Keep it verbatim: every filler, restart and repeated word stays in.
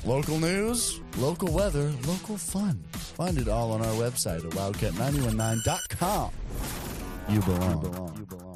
Local news, local weather, local fun. Find it all on our website at wildcat nine one nine dot com. You belong. You belong. You belong.